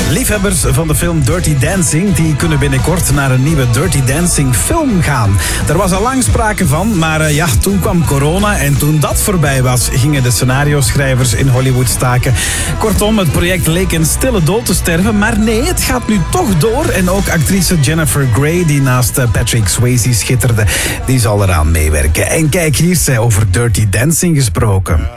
Liefhebbers van de film Dirty Dancing die kunnen binnenkort naar een nieuwe Dirty Dancing film gaan. Er was al lang sprake van, maar toen kwam corona en toen dat voorbij was, gingen de scenario-schrijvers in Hollywood staken. Kortom, het project leek een stille dood te sterven, maar nee, het gaat nu toch door. En ook actrice Jennifer Grey, die naast Patrick Swayze schitterde, die zal eraan meewerken. En kijk, hier is zij over Dirty Dancing gesproken.